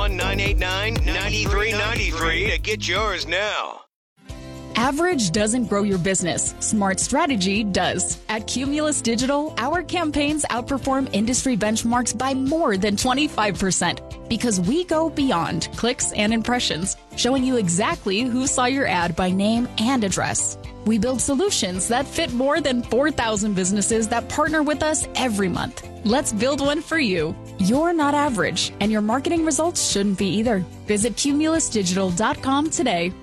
801-989-9393 to get yours now. Average doesn't grow your business. Smart strategy does. At Cumulus Digital, our campaigns outperform industry benchmarks by more than 25% because we go beyond clicks and impressions, showing you exactly who saw your ad by name and address. We build solutions that fit more than 4,000 businesses that partner with us every month. Let's build one for you. You're not average, and your marketing results shouldn't be either. Visit cumulusdigital.com today.